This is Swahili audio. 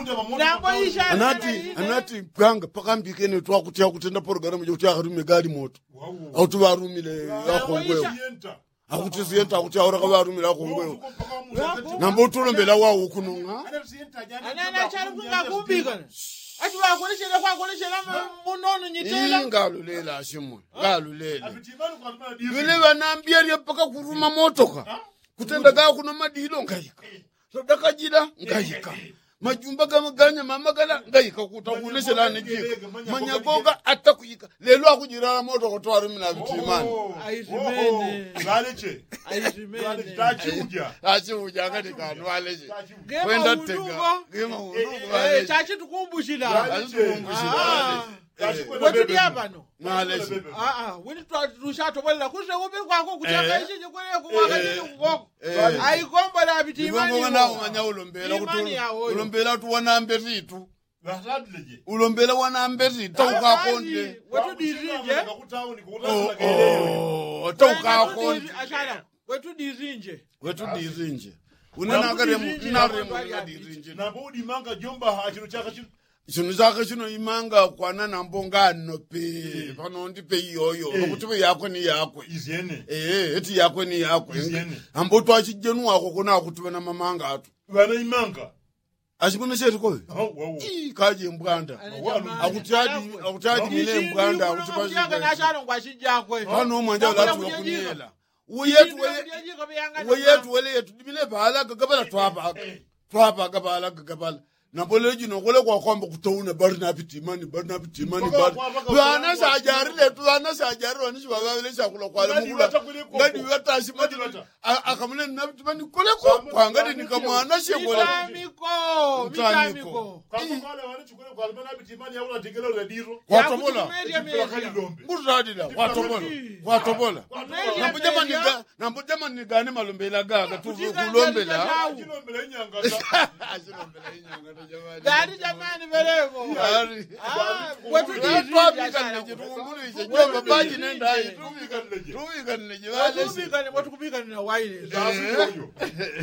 anati panga pakambikene twakutia kutenda program yokuti akarume gali moto auti varumile yakongwe akuti siyenta akuti aura kavarumile yakongwe nambo tulombela wawo kunonga anana charukunga kumbika ati wakoleshela munono nyitela ngalulela ashimwe ngalulela vile vanambia paka kuruma motoka kutenda gaa kuno madilo ngayika sodakajira ngayika majumba gamaganya mamagala ngayika kutakuleshela nejika manyagoga atakuyika lelo akujira moto kotwara mina bitimani aizimene galeche achiuja ngati kanu aleje kwenda tega chachi tukumbushila wetu diabano maleje wini tushatobolela kushe kubi kwako kuchaka ishi kwele kuwakati kukoko aikomba la bitimani ngomona umanya ulombela tu wanambe ritu ulombela wanambe ritu taukakonde wetu dizinje taukakonde wetu dizinje unena karemu dizinje nabudi manga jomba hachino chaka chino chaka chino imanga kwana nambonga nope panondi pe iyoyo nokuti pe yakwe ni yakwe izene eti yakwe ni yakwe ambo twachijenu wako kuna kuti vana mamanga atu vana imanga ashikuna cheti ko kaje mbwanda akutadi mile mbwanda akuti pashika nachalo ngwashijakwe pano mwanja latu wakunyela uyetu wele dimile bhala gagabala twapa gabala gagabala naboleji nokole kwa kwamba kutona barna bitimani bana sajari wanishi bagavele chakula kwa mukula ngadi watashi madilata akamule nabitimani kole kwa ngadi nikamwana shekole mitamiko kwale wani chukule kwa albana bitimani yaula digelo la diro watobola ngurradila watobola nambujama nigane malombela gaga tuvukulombela inyanga Dari jamani bereko. Dari. Wetu dizinje tukumbulishe jomba baji nenda hai. Tuvikane watu kubika na waile.